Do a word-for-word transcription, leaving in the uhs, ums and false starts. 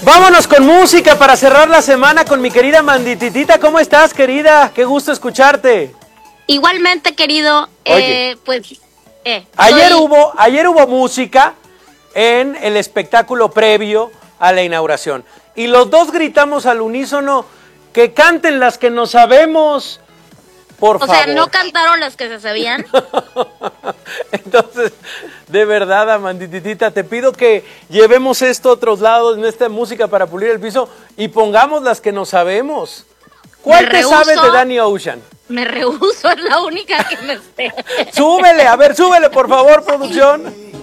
Vámonos con música para cerrar la semana con mi querida Mandititita. ¿Cómo estás, querida? Qué gusto escucharte. Igualmente, querido. Oye, eh, pues eh, ayer soy... hubo, ayer hubo música en el espectáculo previo a la inauguración. Y los dos gritamos al unísono que canten las que nos sabemos. Por o favor. sea, ¿no cantaron las que se sabían? Entonces, de verdad, Amandititita, te pido que llevemos esto a otros lados, en esta música para pulir el piso, y pongamos las que nos sabemos. ¿Cuál te sabes de Danny Ocean? Me rehúso, es la única que me sé. Súbele, a ver, súbele, por favor, producción.